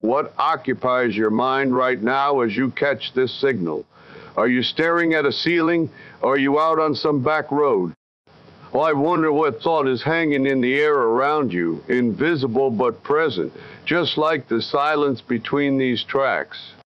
What occupies your mind right now as you catch this signal? Are you staring at a ceiling, or are you out on some back road? Well, I wonder what thought is hanging in the air around you, invisible but present, just like the silence between these tracks.